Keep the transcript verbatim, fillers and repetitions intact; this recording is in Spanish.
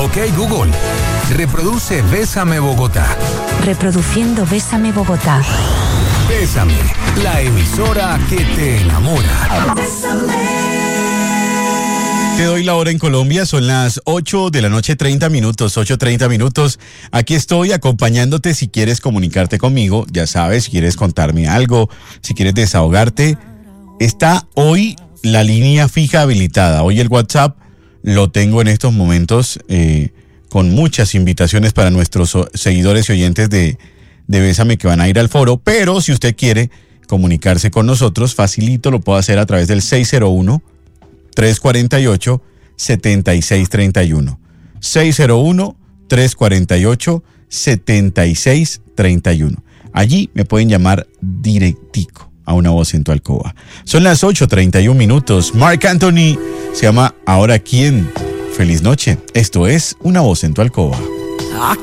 Ok, Google, reproduce Bésame Bogotá. Reproduciendo Bésame Bogotá. Bésame, la emisora que te enamora. Te doy la hora en Colombia, son las ocho de la noche, treinta minutos, ocho treinta minutos. Aquí estoy acompañándote si quieres comunicarte conmigo, ya sabes, si quieres contarme algo, si quieres desahogarte. Está hoy la línea fija habilitada, hoy el WhatsApp lo tengo en estos momentos eh, con muchas invitaciones para nuestros seguidores y oyentes de, de Bésame que van a ir al foro, pero si usted quiere comunicarse con nosotros, facilito, lo puedo hacer a través del seis cero uno, tres cuatro ocho, siete seis tres uno. seis cero uno, tres cuatro ocho, siete seis tres uno. Allí me pueden llamar directico a Una Voz en tu Alcoba. Son las ocho treinta y un minutos. Marc Anthony se llama Ahora Quién. Feliz noche. Esto es Una Voz en tu Alcoba.